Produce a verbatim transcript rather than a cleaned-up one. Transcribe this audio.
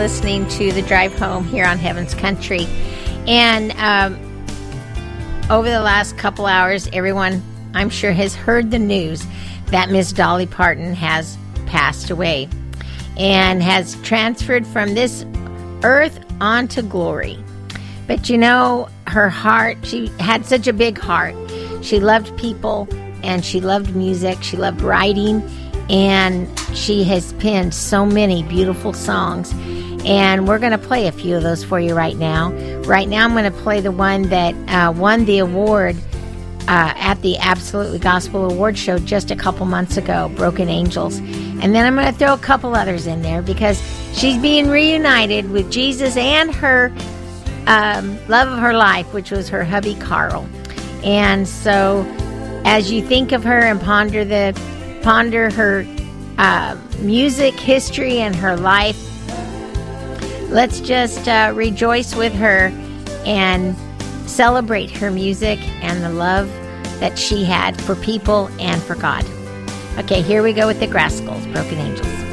Listening to the drive home here on Heaven's Country. And um, over the last couple hours, everyone, I'm sure, has heard the news that Miss Dolly Parton has passed away and has transferred from this earth onto glory. But you know, her heart, she had such a big heart. She loved people and she loved music. She loved writing, and she has penned so many beautiful songs. And we're going to play a few of those for you right now. Right now I'm going to play the one that uh, won the award uh, at the Absolutely Gospel Award Show just a couple months ago, Broken Angels. And then I'm going to throw a couple others in there because she's being reunited with Jesus and her um, love of her life, which was her hubby Carl. And so as you think of her and ponder the ponder her uh, music history and her life, let's just uh, rejoice with her and celebrate her music and the love that she had for people and for God. Okay, here we go with the Graskels, Broken Angels.